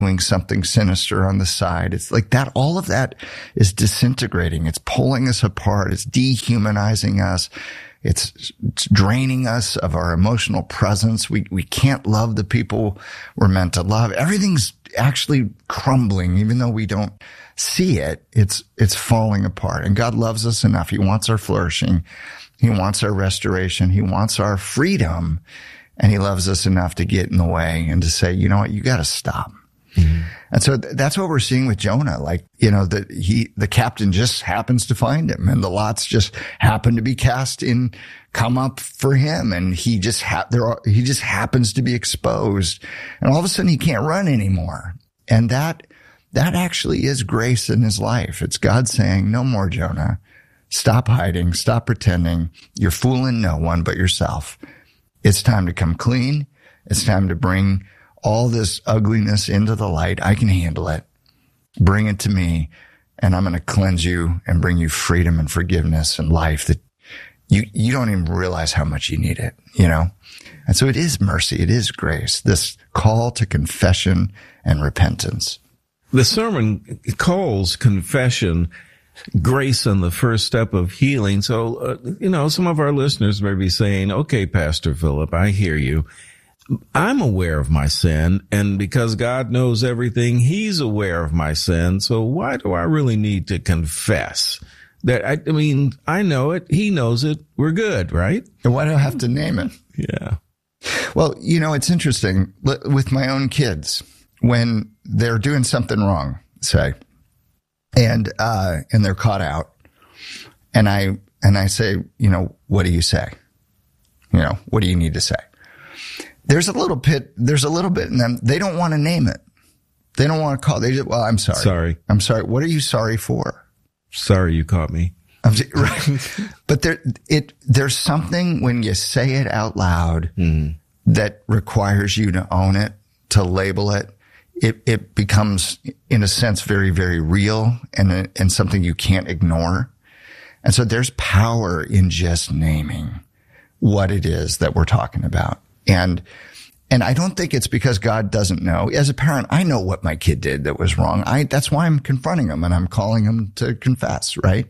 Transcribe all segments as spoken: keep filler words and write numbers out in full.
doing something sinister on the side. It's like that. All of that is disintegrating. It's pulling us apart. It's dehumanizing us. It's, it's draining us of our emotional presence. We, we can't love the people we're meant to love. Everything's actually crumbling, even though we don't see it. It's, it's falling apart. And God loves us enough. He wants our flourishing. He wants our restoration. He wants our freedom. And he loves us enough to get in the way and to say, you know what, you got to stop. Mm-hmm. And so th- that's what we're seeing with Jonah. Like, you know, that he, the captain just happens to find him, and the lots just happen to be cast in, come up for him. And he just ha- there are, he just happens to be exposed, and all of a sudden he can't run anymore. And that, that actually is grace in his life. It's God saying, no more, Jonah. Stop hiding. Stop pretending. You're fooling no one but yourself. It's time to come clean. It's time to bring all this ugliness into the light. I can handle it. Bring it to me, and I'm going to cleanse you and bring you freedom and forgiveness and life that you, you don't even realize how much you need it, you know? And so it is mercy. It is grace. This call to confession and repentance. The sermon calls confession grace and the first step of healing. So, uh, you know, some of our listeners may be saying, okay, Pastor Philip, I hear you. I'm aware of my sin, and because God knows everything, he's aware of my sin. So why do I really need to confess that? I, I mean, I know it. He knows it. We're good, right? And why do I have to name it? Yeah. Well, you know, it's interesting with my own kids when they're doing something wrong, say, and, uh, and they're caught out, and I, and I say, you know, what do you say? You know, what do you need to say? There's a little bit, there's a little bit in them. They don't want to name it. They don't want to call. They just, well, I'm sorry. Sorry. I'm sorry. What are you sorry for? Sorry you caught me. I'm, right. But there, it, there's something when you say it out loud mm. that requires you to own it, to label it. It, it becomes, in a sense, very, very real and, and something you can't ignore. And so there's power in just naming what it is that we're talking about. And, and I don't think it's because God doesn't know. As a parent, I know what my kid did that was wrong. I, that's why I'm confronting them and I'm calling them to confess, right?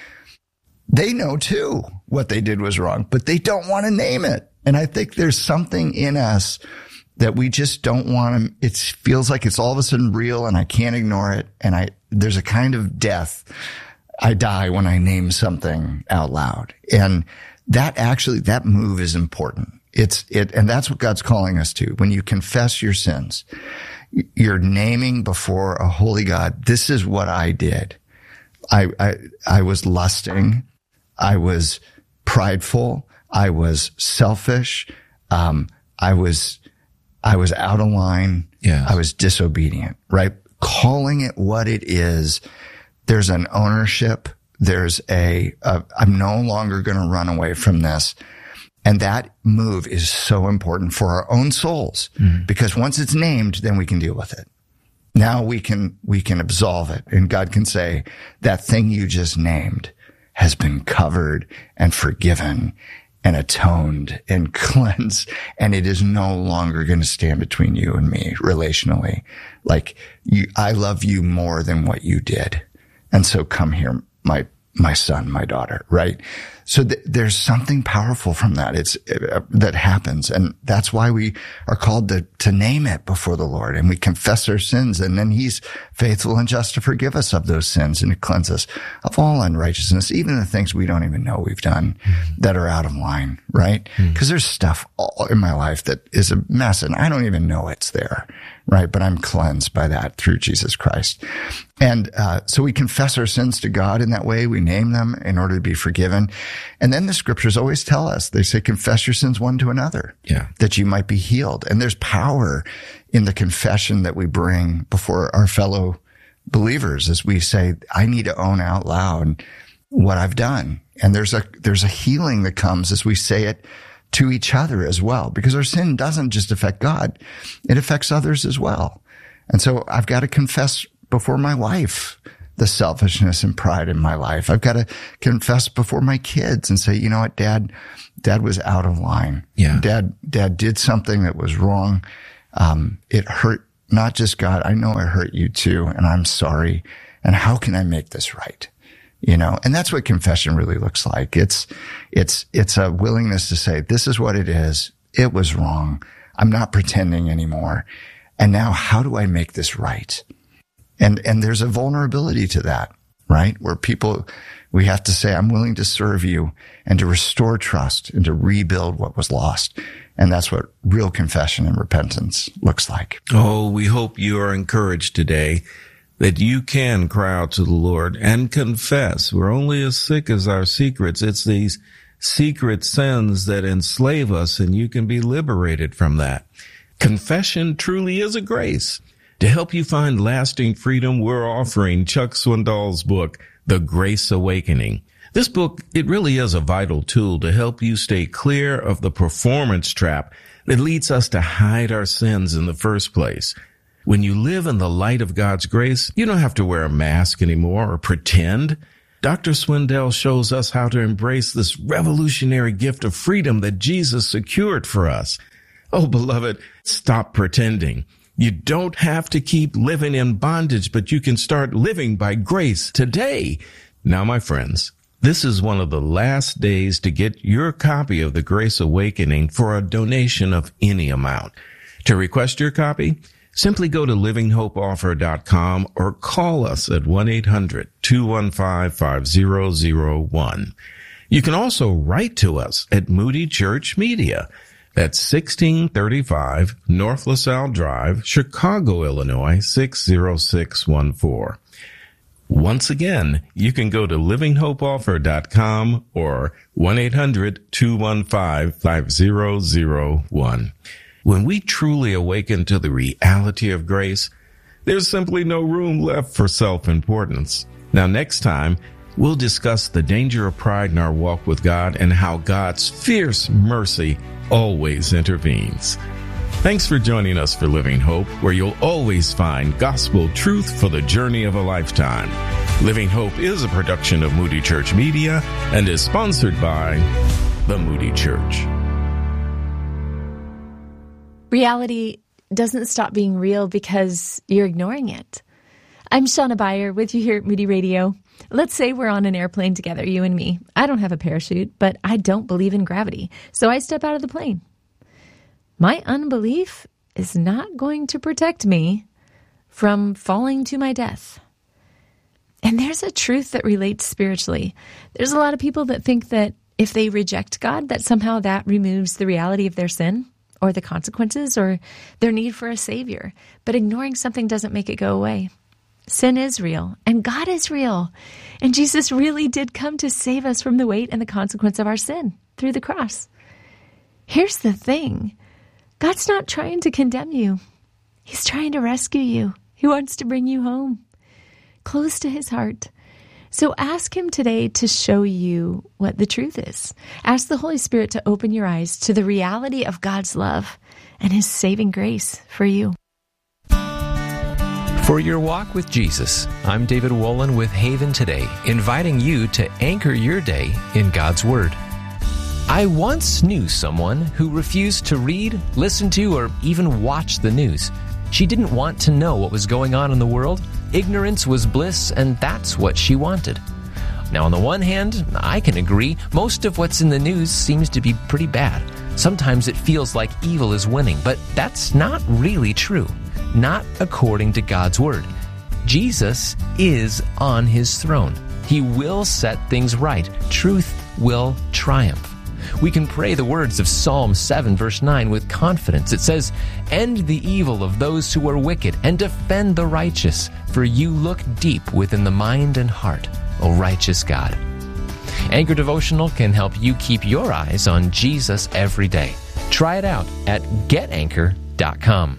They know too what they did was wrong, but they don't want to name it. And I think there's something in us that we just don't want to, it feels like it's all of a sudden real and I can't ignore it. And I, there's a kind of death. I die when I name something out loud. And that actually, that move is important. It's it, and that's what God's calling us to. When you confess your sins, you're naming before a holy God, this is what I did. I, I, I was lusting. I was prideful. I was selfish. Um, I was, I was out of line. Yes. I was disobedient, right? Calling it what it is. There's an ownership. There's a, a I'm no longer going to run away from this. And that move is so important for our own souls, mm-hmm. because once it's named, then we can deal with it. Now we can, we can absolve it, and God can say that thing you just named has been covered and forgiven and atoned and cleansed, and it is no longer going to stand between you and me relationally. Like you, I love you more than what you did. And so come here, my, my son, my daughter, right? So th- there's something powerful from that. It's, uh, that happens. And that's why we are called to, to name it before the Lord, and we confess our sins, and then he's faithful and just to forgive us of those sins and to cleanse us of all unrighteousness, even the things we don't even know we've done mm. that are out of line, right? Because mm. there's stuff all in my life that is a mess and I don't even know it's there, right? But I'm cleansed by that through Jesus Christ. And, uh, so we confess our sins to God in that way. We name them in order to be forgiven. And then the scriptures always tell us, they say, confess your sins one to another, yeah, that you might be healed. And there's power in the confession that we bring before our fellow believers as we say, I need to own out loud what I've done. And there's a, there's a healing that comes as we say it to each other as well, because our sin doesn't just affect God. It affects others as well. And so I've got to confess before my wife the selfishness and pride in my life. I've got to confess before my kids and say, you know what, dad, dad was out of line. Yeah. Dad, dad did something that was wrong. Um, it hurt, not just God, I know I hurt you too, and I'm sorry. And how can I make this right? You know, and that's what confession really looks like. It's, it's, it's a willingness to say, this is what it is. It was wrong. I'm not pretending anymore. And now how do I make this right? And, and there's a vulnerability to that, right? Where people, we have to say, I'm willing to serve you and to restore trust and to rebuild what was lost. And that's what real confession and repentance looks like. Oh, we hope you are encouraged today that you can cry out to the Lord and confess. We're only as sick as our secrets. It's these secret sins that enslave us, and you can be liberated from that. Confession truly is a grace. To help you find lasting freedom, we're offering Chuck Swindoll's book, The Grace Awakening. This book, it really is a vital tool to help you stay clear of the performance trap that leads us to hide our sins in the first place. When you live in the light of God's grace, you don't have to wear a mask anymore or pretend. Doctor Swindoll shows us how to embrace this revolutionary gift of freedom that Jesus secured for us. Oh, beloved, stop pretending. You don't have to keep living in bondage, but you can start living by grace today. Now, my friends, this is one of the last days to get your copy of The Grace Awakening for a donation of any amount. To request your copy, simply go to living hope offer dot com or call us at one eight hundred two one five five zero zero one. You can also write to us at Moody Church Media. That's sixteen thirty-five North LaSalle Drive, Chicago, Illinois, six zero six one four. Once again, you can go to living hope offer dot com or one eight hundred two one five five zero zero one. When we truly awaken to the reality of grace, there's simply no room left for self-importance. Now, next time, we'll discuss the danger of pride in our walk with God and how God's fierce mercy always intervenes. Thanks for joining us for Living Hope, where you'll always find gospel truth for the journey of a lifetime. Living Hope is a production of Moody Church Media and is sponsored by the Moody Church. Reality doesn't stop being real because you're ignoring it. I'm Shauna Beyer with you here at Moody Radio. Let's say we're on an airplane together, you and me. I don't have a parachute, but I don't believe in gravity, so I step out of the plane. My unbelief is not going to protect me from falling to my death. And there's a truth that relates spiritually. There's a lot of people that think that if they reject God, that somehow that removes the reality of their sin or the consequences or their need for a savior. But ignoring something doesn't make it go away. Sin is real, and God is real. And Jesus really did come to save us from the weight and the consequence of our sin through the cross. Here's the thing. God's not trying to condemn you. He's trying to rescue you. He wants to bring you home, close to his heart. So ask him today to show you what the truth is. Ask the Holy Spirit to open your eyes to the reality of God's love and his saving grace for you. For your walk with Jesus, I'm David Wolin with Haven Today, inviting you to anchor your day in God's Word. I once knew someone who refused to read, listen to, or even watch the news. She didn't want to know what was going on in the world. Ignorance was bliss, and that's what she wanted. Now, on the one hand, I can agree, most of what's in the news seems to be pretty bad. Sometimes it feels like evil is winning, but that's not really true. Not according to God's Word. Jesus is on his throne. He will set things right. Truth will triumph. We can pray the words of Psalm seven, verse nine with confidence. It says, "End the evil of those who are wicked and defend the righteous, for you look deep within the mind and heart, O righteous God." Anchor Devotional can help you keep your eyes on Jesus every day. Try it out at get anchor dot com.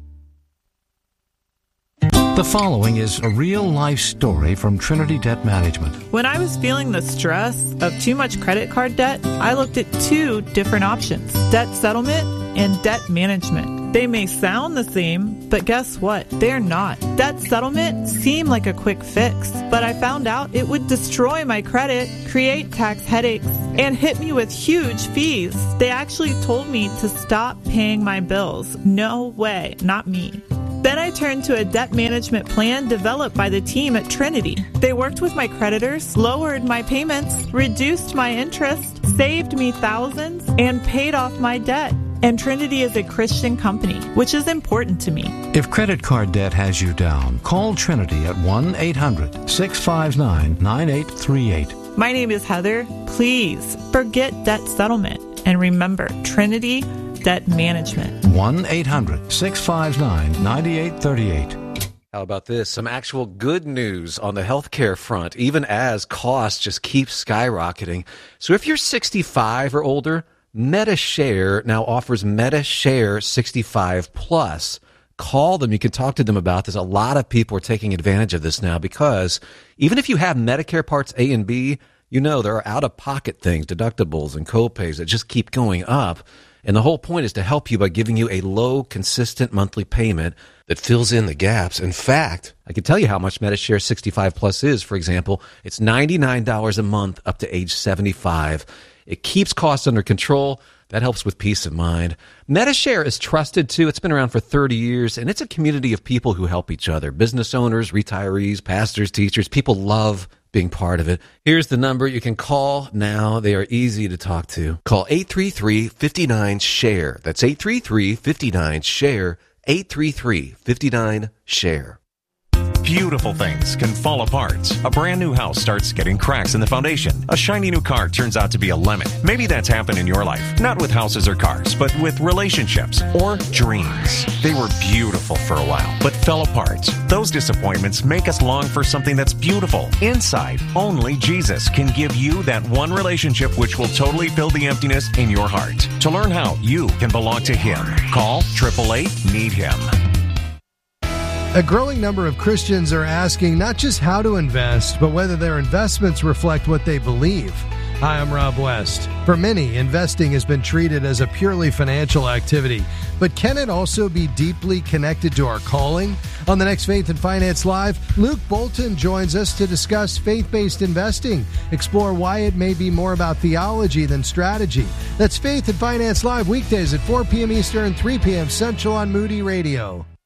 The following is a real-life story from Trinity Debt Management. When I was feeling the stress of too much credit card debt, I looked at two different options, debt settlement and debt management. They may sound the same, but guess what? They're not. Debt settlement seemed like a quick fix, but I found out it would destroy my credit, create tax headaches, and hit me with huge fees. They actually told me to stop paying my bills. No way, not me. Then I turned to a debt management plan developed by the team at Trinity. They worked with my creditors, lowered my payments, reduced my interest, saved me thousands, and paid off my debt. And Trinity is a Christian company, which is important to me. If credit card debt has you down, call Trinity at one eight hundred six five nine nine eight three eight. My name is Heather. Please forget debt settlement and remember Trinity Debt Management. one eight hundred six five nine nine eight three eight. How about this? Some actual good news on the healthcare front, even as costs just keep skyrocketing. So if you're sixty-five or older, MediShare now offers MediShare sixty-five plus. Call them. You can talk to them about this. A lot of people are taking advantage of this now because even if you have Medicare Parts A and B, you know there are out-of-pocket things, deductibles and copays that just keep going up. And the whole point is to help you by giving you a low, consistent monthly payment that fills in the gaps. In fact, I can tell you how much MediShare sixty-five plus is. For example, it's ninety-nine dollars a month up to age seventy-five. It keeps costs under control. That helps with peace of mind. MediShare is trusted, too. It's been around for thirty years, and it's a community of people who help each other. Business owners, retirees, pastors, teachers. People love being part of it. Here's the number you can call now. They are easy to talk to. Call eight three three, five nine, SHARE. That's eight three three, five nine, SHARE. eight three three, five nine, SHARE. Beautiful things can fall apart. A brand new house starts getting cracks in the foundation. A shiny new car turns out to be a lemon. Maybe that's happened in your life. Not with houses or cars, but with relationships or dreams. They were beautiful for a while, but fell apart. Those disappointments make us long for something that's beautiful. Inside, only Jesus can give you that one relationship which will totally fill the emptiness in your heart. To learn how you can belong to Him, call eight eight eight, need him. A growing number of Christians are asking not just how to invest, but whether their investments reflect what they believe. Hi, I'm Rob West. For many, investing has been treated as a purely financial activity, but can it also be deeply connected to our calling? On the next Faith and Finance Live, Luke Bolton joins us to discuss faith-based investing, explore why it may be more about theology than strategy. That's Faith and Finance Live weekdays at four p.m. Eastern, three p.m. Central on Moody Radio.